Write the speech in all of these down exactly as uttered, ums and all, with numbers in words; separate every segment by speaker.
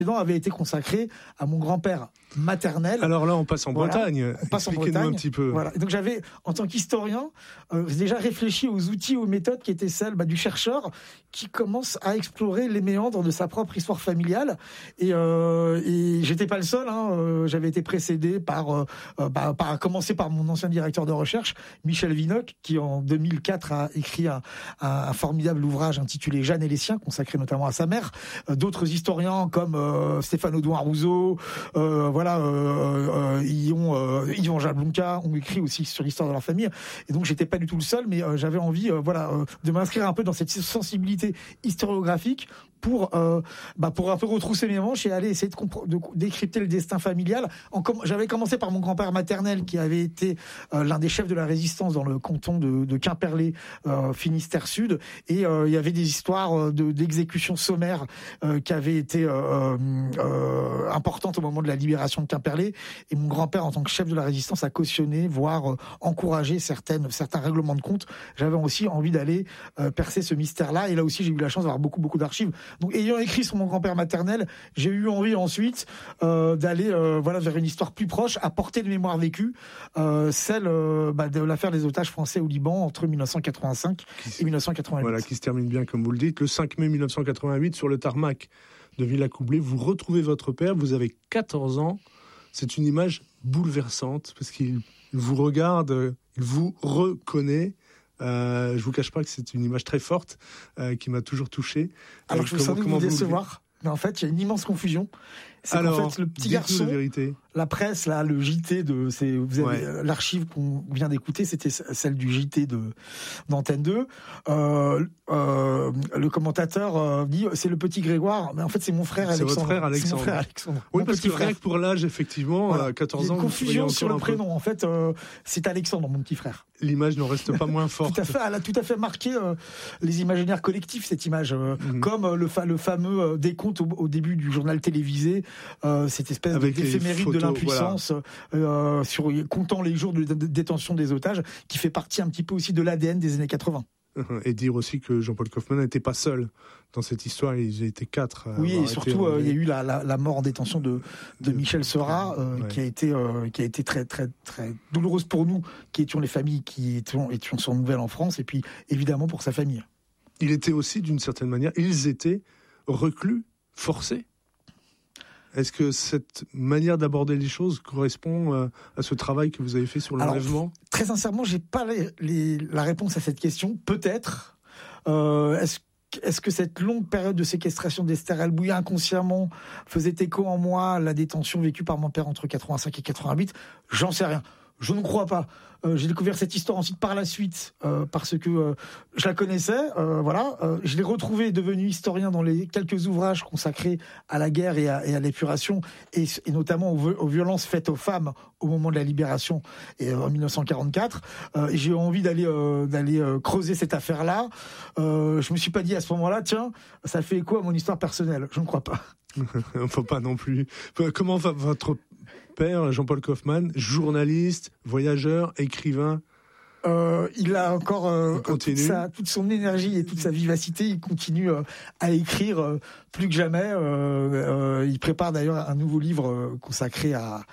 Speaker 1: avait été consacré à mon grand-père maternel.
Speaker 2: Alors là, on passe en
Speaker 1: voilà,
Speaker 2: Bretagne.
Speaker 1: On passe en
Speaker 2: Expliquez-nous
Speaker 1: Bretagne.
Speaker 2: un petit peu.
Speaker 1: Voilà. Donc j'avais, en tant qu'historien, euh, déjà réfléchi aux outils, aux méthodes qui étaient celles bah, du chercheur qui commence à explorer les méandres de sa propre histoire familiale. Et, euh, et j'étais pas le seul. Hein, euh, j'avais été précédé par, euh, bah, par, à commencer par mon ancien directeur de recherche, Michel Vinocq, qui en deux mille quatre a écrit un, un, un formidable ouvrage intitulé Jeanne et les siens, consacré notamment à sa mère. Euh, d'autres historiens comme euh, Stéphane Audouin-Rousseau, euh, voilà, euh, euh, ils ont, euh, Yvan Jablonka ont écrit aussi sur l'histoire de leur famille. Et donc j'étais pas du tout le seul, mais euh, j'avais envie, euh, voilà, euh, de m'inscrire un peu dans cette sensibilité historiographique pour, euh, bah, pour un peu retrousser mes manches et aller essayer de, compre- de décrypter le destin familial. En com- j'avais commencé par mon grand-père maternel qui avait été euh, l'un des chefs de la résistance dans le canton de, de Quimperlé, euh, Finistère Sud, et euh, il y avait des histoires de, d'exécutions sommaires euh, qui avaient été euh, euh, importantes au moment de la libération de Quimperlé, et mon grand-père en tant que chef de la résistance a cautionné, voire euh, encouragé certaines, certains règlements de compte. J'avais aussi envie d'aller euh, percer ce mystère-là, et là aussi j'ai eu la chance d'avoir beaucoup beaucoup d'archives. Donc, ayant écrit sur mon grand-père maternel, j'ai eu envie ensuite euh, d'aller euh, voilà, vers une histoire plus proche, à portée de mémoire vécue, euh, celle euh, bah, de l'affaire des otages français au Liban entre dix-neuf cent quatre-vingt-cinq et dix-neuf cent quatre-vingt-huit.
Speaker 2: Voilà, qui se termine bien, comme vous le dites. Le cinq mai dix-neuf cent quatre-vingt-huit, sur le tarmac de Villacoublay, vous retrouvez votre père, vous avez quatorze ans. C'est une image bouleversante, parce qu'il vous regarde, il vous reconnaît. Euh, je vous cache pas que c'est une image très forte euh, qui m'a toujours touché.
Speaker 1: Alors
Speaker 2: euh,
Speaker 1: je veux sans doute vous décevoir, mais en fait il y a une immense confusion. C'est
Speaker 2: Alors,
Speaker 1: qu'en fait le petit garçon,
Speaker 2: la vérité.
Speaker 1: La presse, là, le J T de, c'est, vous avez ouais. l'archive qu'on vient d'écouter, c'était celle du J T de d'Antenne deux. Euh, euh, le commentateur euh, dit c'est le petit Grégoire, mais en fait c'est mon frère Alexandre.
Speaker 2: C'est votre frère Alexandre.
Speaker 1: C'est mon frère Alexandre.
Speaker 2: Oui,
Speaker 1: mon
Speaker 2: parce que
Speaker 1: frère.
Speaker 2: rien que pour l'âge, effectivement, voilà. À quatorze ans,
Speaker 1: il y a une confusion sur le prénom.
Speaker 2: Peu.
Speaker 1: En fait, euh, c'est Alexandre, mon petit frère.
Speaker 2: L'image n'en reste pas moins forte.
Speaker 1: Tout à fait, elle a tout à fait marqué euh, les imaginaires collectifs, cette image, euh, mm-hmm. comme euh, le, fa- le fameux euh, décompte au, au début du journal télévisé, euh, cette espèce
Speaker 2: Avec
Speaker 1: d'éphéméride de l'impuissance. Voilà. Euh, sur comptant les jours de, de, de détention des otages, qui fait partie un petit peu aussi de l'A D N des années quatre-vingts.
Speaker 2: Et dire aussi que Jean-Paul Kaufmann n'était pas seul dans cette histoire, ils étaient quatre.
Speaker 1: Oui, et surtout euh, il y a eu la, la, la mort en détention de, de Michel Seurat, euh, ouais. qui a été euh, qui a été très très très douloureuse pour nous, qui étions les familles qui étions, étions sans nouvelles en France, et puis évidemment pour sa famille.
Speaker 2: Il était aussi d'une certaine manière, ils étaient reclus, forcés. Est-ce que cette manière d'aborder les choses correspond euh, à ce travail que vous avez fait sur l'enlèvement ?
Speaker 1: Très sincèrement, j'ai pas les, les, la réponse à cette question. Peut-être. Euh, est-ce, est-ce que cette longue période de séquestration d'Esther El-Bouya inconsciemment faisait écho en moi à la détention vécue par mon père entre quatre-vingt-cinq et quatre-vingt-huit ? J'en sais rien. Je ne crois pas. Euh, j'ai découvert cette histoire ensuite par la suite euh, parce que euh, je la connaissais. Euh, voilà, euh, je l'ai retrouvé devenu historien dans les quelques ouvrages consacrés à la guerre et à, et à l'épuration, et, et notamment aux, aux violences faites aux femmes au moment de la libération et, euh, en dix-neuf cent quarante-quatre. Euh, et j'ai eu envie d'aller euh, d'aller euh, creuser cette affaire-là. Euh, je me suis pas dit à ce moment-là, tiens, ça fait écho à mon histoire personnelle. Je ne crois pas.
Speaker 2: Faut pas non plus. Comment va votre père, Jean-Paul Kaufmann, journaliste, voyageur, écrivain?
Speaker 1: Euh, il a encore euh, il toute, sa, toute son énergie et toute sa vivacité. Il continue euh, à écrire euh, plus que jamais. Euh, euh, il prépare d'ailleurs un nouveau livre euh, consacré à,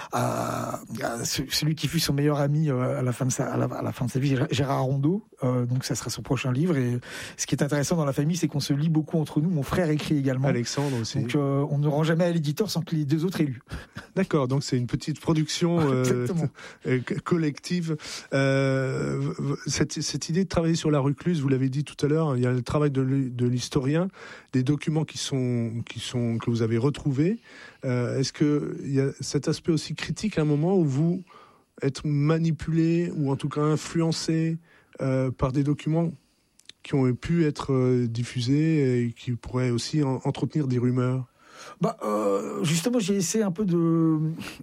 Speaker 1: à, à celui qui fut son meilleur ami euh, à la fin de sa, à la, à la fin de sa vie, Gérard Rondeau. Euh, donc ça sera son prochain livre. Et ce qui est intéressant dans la famille, c'est qu'on se lit beaucoup entre nous. Mon frère écrit également.
Speaker 2: Alexandre aussi.
Speaker 1: Donc euh, on ne rend jamais à l'éditeur sans que les deux autres aient lu.
Speaker 2: D'accord. Donc c'est une petite production euh, collective. Euh, Cette, cette idée de travailler sur la recluse, vous l'avez dit tout à l'heure, il y a le travail de, de l'historien, des documents qui sont, qui sont, que vous avez retrouvés. Euh, est-ce qu'il y a cet aspect aussi critique à un moment où vous êtes manipulé ou en tout cas influencé euh, par des documents qui ont pu être euh, diffusés et qui pourraient aussi en, entretenir des rumeurs ?
Speaker 1: Bah, euh, justement, j'ai essayé un peu de...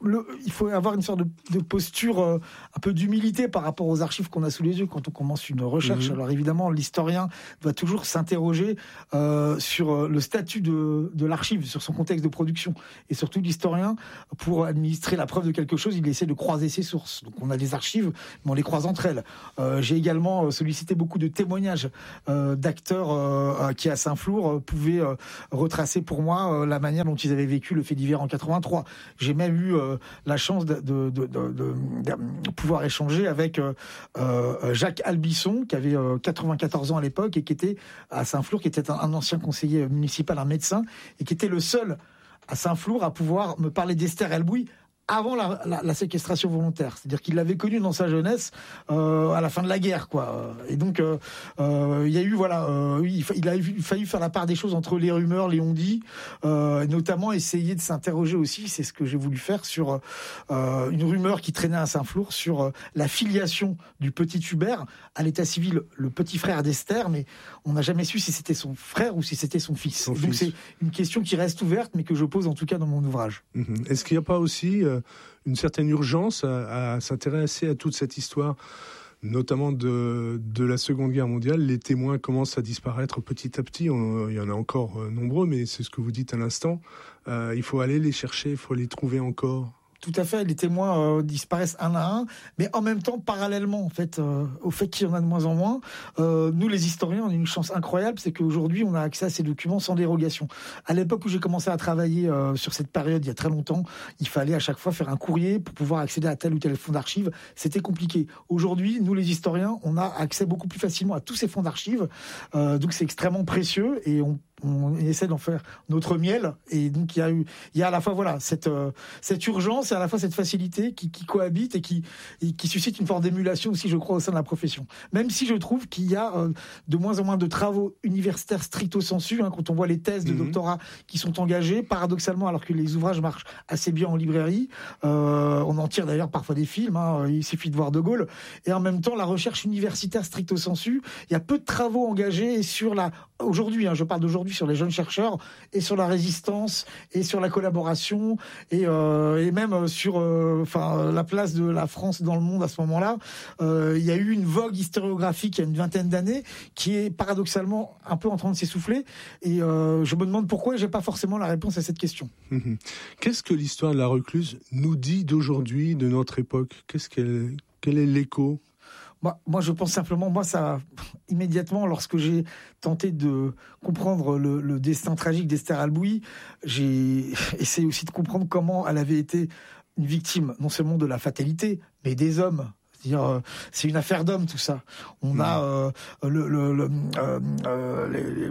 Speaker 1: le, il faut avoir une sorte de, de posture euh, un peu d'humilité par rapport aux archives qu'on a sous les yeux quand on commence une recherche. Mmh. Alors évidemment, l'historien doit toujours s'interroger euh, sur le statut de, de l'archive, sur son contexte de production. Et surtout, l'historien, pour administrer la preuve de quelque chose, il essaie de croiser ses sources. Donc on a des archives, mais on les croise entre elles. Euh, j'ai également sollicité beaucoup de témoignages euh, d'acteurs euh, qui, à Saint-Flour, euh, pouvaient euh, retracer pour moi euh, la manière dont ils avaient vécu le fait divers en quatre-vingt-trois. J'ai même eu euh, la chance de, de, de, de, de, de pouvoir échanger avec euh, euh, Jacques Albisson, qui avait euh, quatre-vingt-quatorze ans à l'époque et qui était à Saint-Flour, qui était un, un ancien conseiller municipal, un médecin, et qui était le seul à Saint-Flour à pouvoir me parler d'Esther Elbouy avant la, la, la séquestration volontaire, c'est-à-dire qu'il l'avait connue dans sa jeunesse euh, à la fin de la guerre, quoi. Et donc euh, euh, il y a eu voilà, euh, il, fa- il a eu, fallu faire la part des choses entre les rumeurs, les on-dit, euh, et notamment essayer de s'interroger aussi, c'est ce que j'ai voulu faire sur euh, une rumeur qui traînait à Saint-Flour sur euh, la filiation du petit Hubert à l'état civil, le petit frère d'Esther, mais on n'a jamais su si c'était son frère ou si c'était son fils. Son donc fils. C'est une question qui reste ouverte, mais que je pose en tout cas dans mon ouvrage.
Speaker 2: Mmh. Est-ce qu'il n'y a pas aussi euh, une certaine urgence à, à s'intéresser à toute cette histoire, notamment de, de la Seconde Guerre mondiale? Les témoins commencent à disparaître petit à petit. On, il y en a encore euh, nombreux, mais c'est ce que vous dites à l'instant. Euh, il faut aller les chercher, il faut les trouver encore.
Speaker 1: Tout à fait, les témoins euh, disparaissent un à un, mais en même temps, parallèlement, en fait, euh, au fait qu'il y en a de moins en moins, euh, nous, les historiens, on a une chance incroyable, c'est qu'aujourd'hui, on a accès à ces documents sans dérogation. À l'époque où j'ai commencé à travailler euh, sur cette période, il y a très longtemps, il fallait à chaque fois faire un courrier pour pouvoir accéder à tel ou tel fonds d'archives. C'était compliqué. Aujourd'hui, nous, les historiens, on a accès beaucoup plus facilement à tous ces fonds d'archives, euh, donc c'est extrêmement précieux et on on essaie d'en faire notre miel, et donc il y a eu, il y a à la fois voilà cette euh, cette urgence et à la fois cette facilité qui, qui cohabite et qui et qui suscite une forme d'émulation aussi, je crois, au sein de la profession. Même si je trouve qu'il y a euh, de moins en moins de travaux universitaires stricto sensu, hein, quand on voit les thèses de mmh. doctorat qui sont engagées, paradoxalement, alors que les ouvrages marchent assez bien en librairie, euh, on en tire d'ailleurs parfois des films. Hein, il suffit de voir De Gaulle. Et en même temps, la recherche universitaire stricto sensu, il y a peu de travaux engagés sur la aujourd'hui. Hein, je parle d'aujourd'hui. Sur les jeunes chercheurs et sur la résistance et sur la collaboration et, euh, et même sur euh, enfin, la place de la France dans le monde à ce moment-là. Euh, il y a eu une vogue historiographique il y a une vingtaine d'années qui est paradoxalement un peu en train de s'essouffler, et euh, je me demande pourquoi, et j'ai pas forcément la réponse à cette question.
Speaker 2: Mmh. Qu'est-ce que l'histoire de la recluse nous dit d'aujourd'hui, de notre époque? Qu'est-ce qu'elle, quel est l'écho?
Speaker 1: Moi, moi, je pense simplement, moi, ça, immédiatement, lorsque j'ai tenté de comprendre le, le destin tragique d'Esther Elbouy, j'ai essayé aussi de comprendre comment elle avait été une victime, non seulement de la fatalité, mais des hommes. C'est-à-dire, euh, c'est une affaire d'hommes, tout ça. On mmh. a euh, le, le, le, euh, euh, les,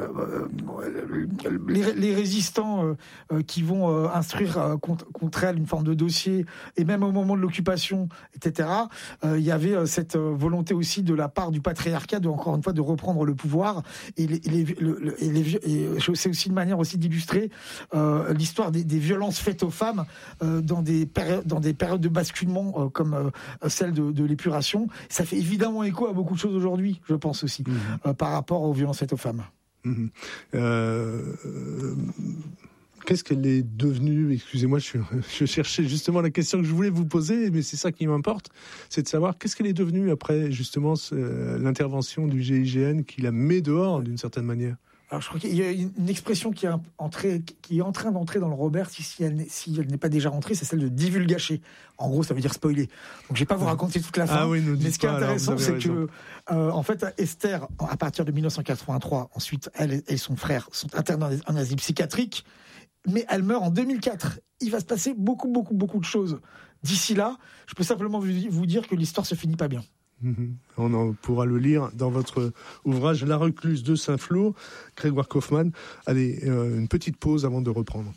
Speaker 1: euh, les, les résistants euh, qui vont euh, instruire euh, contre, contre elle une forme de dossier, et même au moment de l'occupation, et cetera. Il euh, y avait euh, cette euh, volonté aussi de la part du patriarcat de, encore une fois, de reprendre le pouvoir. Et, les, et, les, le, et, les, et c'est aussi une manière aussi d'illustrer euh, l'histoire des, des violences faites aux femmes euh, dans des périodes, dans des périodes de basculement euh, comme euh, celle de de l'épuration. Ça fait évidemment écho à beaucoup de choses aujourd'hui, je pense aussi, mmh. euh, par rapport aux violences faites aux femmes.
Speaker 2: Mmh. Euh, euh, qu'est-ce qu'elle est devenue? Excusez-moi, je, je cherchais justement la question que je voulais vous poser, mais c'est ça qui m'importe, c'est de savoir qu'est-ce qu'elle est devenue après justement euh, l'intervention du G I G N qui la met dehors d'une certaine manière.
Speaker 1: Alors, je crois qu'il y a une expression qui est, entrée, qui est en train d'entrer dans le Robert, si, si, elle, si elle n'est pas déjà rentrée, c'est celle de divulgacher. En gros, ça veut dire spoiler. Donc, je vais pas vous raconter toute la fin.
Speaker 2: Ah oui, nous
Speaker 1: mais ce qui est
Speaker 2: pas,
Speaker 1: intéressant, c'est raison. que, euh, en fait, Esther, à partir de dix-neuf cent quatre-vingt-trois, ensuite, elle et son frère sont internés en asile psychiatrique, mais elle meurt en deux mille quatre. Il va se passer beaucoup, beaucoup, beaucoup de choses. D'ici là, je peux simplement vous dire que l'histoire se finit pas bien.
Speaker 2: Mmh. On en pourra le lire dans votre ouvrage La recluse de Saint-Flour, Grégoire Kaufmann. Allez, euh, une petite pause avant de reprendre.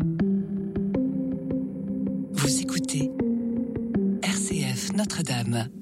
Speaker 3: Vous écoutez R C F Notre-Dame.